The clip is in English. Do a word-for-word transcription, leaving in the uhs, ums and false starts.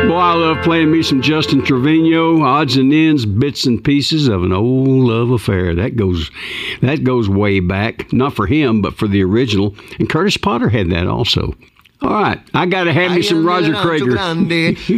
Boy, I love playing me some Justin Trevino, odds and ends, bits and pieces of an old love affair. That goes, that goes way back. Not for him, but for the original. And Curtis Potter had that also. All right, I got to have me some Roger Creager.